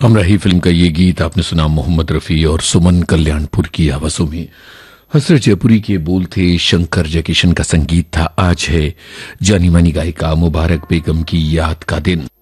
हम रही फिल्म का ये गीत आपने सुना मोहम्मद रफी और सुमन कल्याणपुर की आवाजों में। हसरत जयपुरी के बोल थे, शंकर जयकिशन का संगीत था। आज है जानी मानी गायिका मुबारक बेगम की याद का दिन।